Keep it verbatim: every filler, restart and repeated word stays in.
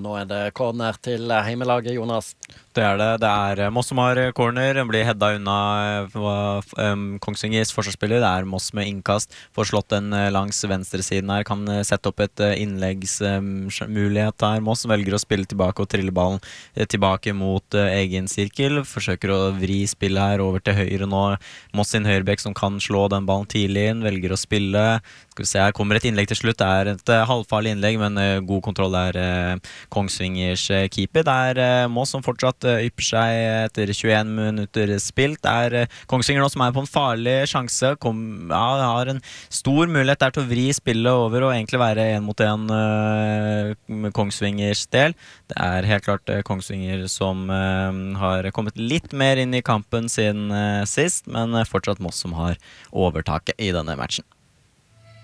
og nå er det corner til heimelaget, Jonas. Det er det. Det er Moss som har corner. Den blir hedda unna um, Kongsvingers forsvarsspiller. Det er Moss med innkast. Får slått den langs venstresiden her. Kan sette opp et innleggsmulighet her. Moss velger å spille tilbake og trille ballen tilbake mot uh, egen sirkel. Forsøker å vri spillet her over til høyre nå. Moss sin høyrebekk som kan slå den ballen tidlig inn. Velger å spille. Skal vi se, her kommer et innlegg til slutt. Det er et uh, halvfarlig innlegg, men uh, god kontroll er uh, Kongsvingers uh, keeper. Det er uh, Moss som fortsatt ypper seg etter tjueen minutter spilt. Det er Kongsvinger nå som er på en farlig sjanse. Kom, ja, har en stor mulighet der til å vri spillet over og egentlig være en mot en uh, med Kongsvingers del. Det er helt klart uh, Kongsvinger som uh, har kommet litt mer inn i kampen siden uh, sist, men uh, fortsatt Moss som har overtaket i denne matchen.